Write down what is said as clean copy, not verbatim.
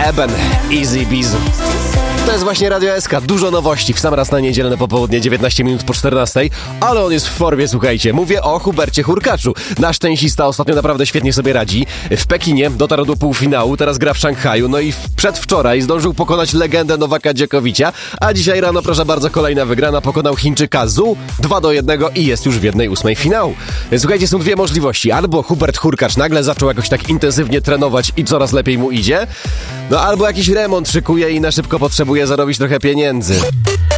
Eben, Easy Beezy. To jest właśnie Radio SK. Dużo nowości w sam raz na niedzielne popołudnie, 19 minut po 14, ale on jest w formie, słuchajcie. Mówię o Hubercie Hurkaczu. Nasz tenisista ostatnio naprawdę świetnie sobie radzi. W Pekinie dotarł do półfinału, teraz gra w Szanghaju, no i przedwczoraj zdążył pokonać legendę Nowaka Djokovicia, a dzisiaj rano, proszę bardzo, kolejna wygrana, pokonał Chińczyka Zhu 2-1 i jest już w 1/8 finału. Słuchajcie, są dwie możliwości. Albo Hubert Hurkacz nagle zaczął jakoś tak intensywnie trenować i coraz lepiej mu idzie, no albo jakiś remont szykuje i na szybko potrzebuje zarobić trochę pieniędzy.